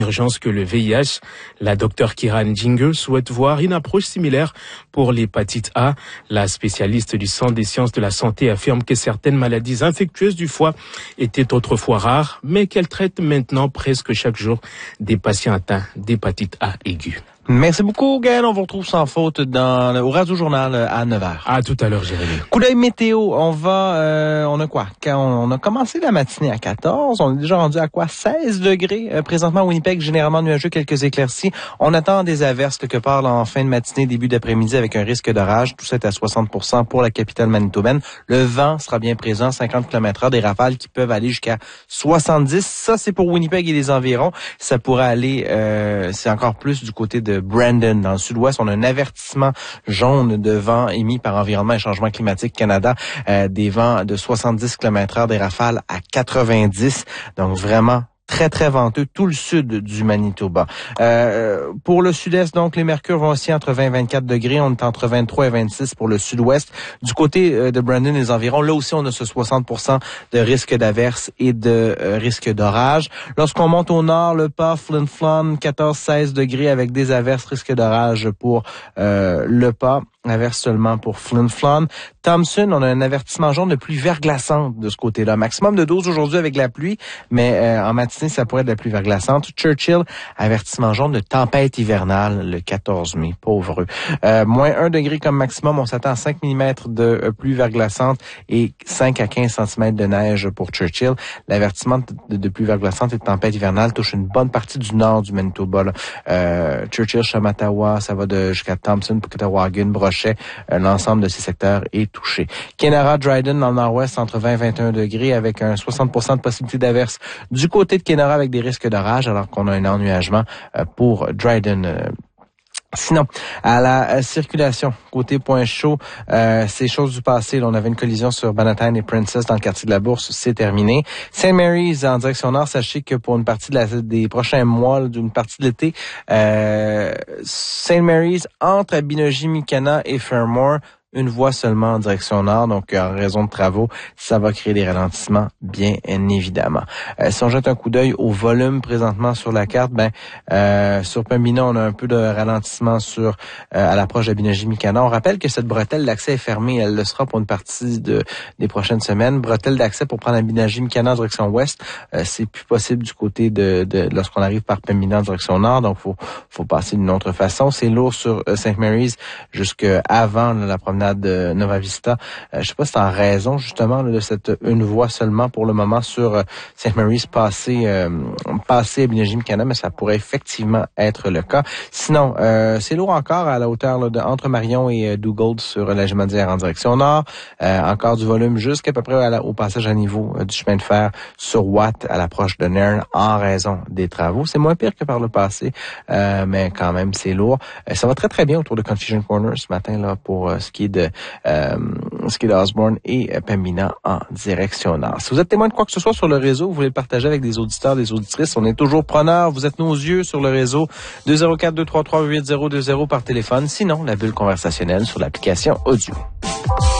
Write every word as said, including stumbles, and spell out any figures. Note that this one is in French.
urgence que le V I H. La docteure Kiran Jingle souhaite voir une approche similaire pour l'hépatite A. La spécialiste du Centre des sciences de la santé affirme que certaines maladies infectieuses du foie étaient autrefois rares, mais qu'elle traite maintenant presque chaque jour des patients atteints d'hépatite A aiguë. Merci beaucoup, Gaël. On vous retrouve sans faute dans au Radio Journal à neuf heures. À tout à l'heure, Jérémy. Coup d'œil météo. On va, euh, on a quoi? Quand on a commencé la matinée à quatorze, on est déjà rendu à quoi? seize degrés. Euh, présentement, à Winnipeg, généralement nuageux, quelques éclaircies. On attend des averses quelque part en fin de matinée, début d'après-midi avec un risque d'orage. Tout ça est à soixante pour cent pour la capitale manitobaine. Le vent sera bien présent, cinquante kilomètres heure, des rafales qui peuvent aller jusqu'à soixante-dix. Ça, c'est pour Winnipeg et les environs. Ça pourrait aller, euh, c'est encore plus du côté de Brandon, dans le sud-ouest. On a un avertissement jaune de vent émis par Environnement et Changement climatique Canada, euh, des vents de soixante-dix kilomètres heure, des rafales à quatre-vingt-dix. Donc vraiment très, très venteux, tout le sud du Manitoba. Euh, pour le sud-est, donc, les mercures vont aussi entre vingt et vingt-quatre degrés. On est entre vingt-trois et vingt-six pour le sud-ouest. Du côté euh, de Brandon et les environs, là aussi, on a ce soixante pour cent de risque d'averse et de euh, risque d'orage. Lorsqu'on monte au nord, le pas, Flin Flon, quatorze à seize degrés avec des averses, risque d'orage pour euh, le pas. Averse seulement pour Flin Flon. Thompson, on a un avertissement jaune de pluie verglaçante de ce côté-là. Maximum de douze aujourd'hui avec la pluie, mais euh, en matinée, ça pourrait être de la pluie verglaçante. Churchill, avertissement jaune de tempête hivernale le quatorze mai. Pauvre eux. Euh, moins un degré comme maximum. On s'attend à cinq millimètres de euh, pluie verglaçante et cinq à quinze centimètres de neige pour Churchill. L'avertissement de, de pluie verglaçante et de tempête hivernale touche une bonne partie du nord du Manitoba. Là. Euh, Churchill, Shamattawa, ça va de jusqu'à Thompson, Pukatawagan, Brochet. Euh, l'ensemble de ces secteurs est touché. Kenora, Dryden, dans le nord-ouest, entre vingt et vingt et un degrés, avec un soixante pour cent de possibilité d'averse du côté de Kenora avec des risques d'orage, alors qu'on a un ennuagement euh, pour Dryden. Euh, Sinon, à la euh, circulation, côté point chaud, euh, c'est chose du passé. Là, on avait une collision sur Bannatyne et Princess dans le quartier de la Bourse, c'est terminé. Saint Mary's en direction nord, sachez que pour une partie de la, des prochains mois, d'une partie de l'été, euh, Saint Mary's entre Binogi-Mikana et Fairmore, une voie seulement en direction nord, donc en raison de travaux, ça va créer des ralentissements, bien évidemment. Euh, si on jette un coup d'œil au volume présentement sur la carte, ben euh, sur Pembina, on a un peu de ralentissement sur euh, à l'approche de Binogi-Mikana. On rappelle que cette bretelle d'accès est fermée, elle le sera pour une partie de des prochaines semaines. Bretelle d'accès pour prendre la Binogi-Mikana en direction ouest, euh, c'est plus possible du côté de, de lorsqu'on arrive par Pembina en direction nord, donc faut faut passer d'une autre façon. C'est lourd sur euh, Saint Mary's jusqu'avant la promenade de Nova Vista. Euh, je sais pas si c'est en raison justement là, de cette une voie seulement pour le moment sur euh, Saint Mary's passé euh, passé à Binogi-Mikana, mais ça pourrait effectivement être le cas. Sinon, euh, c'est lourd encore à la hauteur là, de, entre Marion et euh, Dugald sur la Gémadière en direction nord. Euh, encore du volume jusqu'à peu près à la, au passage à niveau euh, du chemin de fer sur Watt à l'approche de Nairn en raison des travaux. C'est moins pire que par le passé, euh, mais quand même c'est lourd. Euh, ça va très très bien autour de Confusion Corner ce matin là pour euh, ce qui est de euh, ce qui est d'Osborne et euh, Pembina en direction nord. Si vous êtes témoin de quoi que ce soit sur le réseau, vous voulez le partager avec des auditeurs, des auditrices, on est toujours preneurs. Vous êtes nos yeux sur le réseau deux zéro quatre deux trois trois huit zéro deux zéro par téléphone. Sinon, la bulle conversationnelle sur l'application audio.